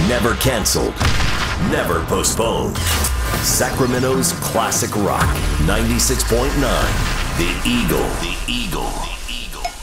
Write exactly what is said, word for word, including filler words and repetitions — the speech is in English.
Never canceled, never postponed. Sacramento's classic rock, ninety-six point nine. The Eagle. The Eagle.